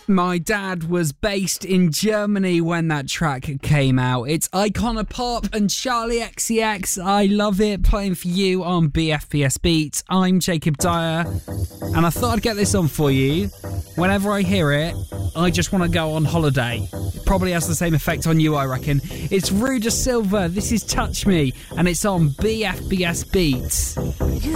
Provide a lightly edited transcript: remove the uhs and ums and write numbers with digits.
My dad was based in Germany when that track came out. It's Iconopop and Charlie XCX. I love it. Playing for you on BFBS Beats. I'm Jacob Dyer, and I thought I'd get this on for you. Whenever I hear it, I just want to go on holiday. It probably has the same effect on you, I reckon. It's Ruda Silva. This is Touch Me, and it's on BFBS Beats. You